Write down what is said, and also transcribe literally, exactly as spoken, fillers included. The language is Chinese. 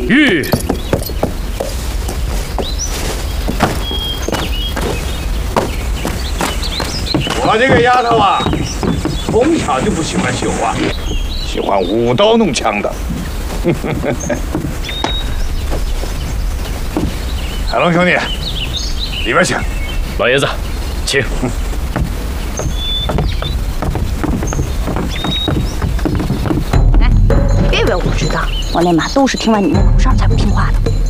玉。 我这个丫头啊，从小就不喜欢绣花，喜欢舞刀弄枪的。海龙兄弟，里边请。 老爷子，请。 哎，别以为我不知道，我那马都是听完你们口哨才不听话的。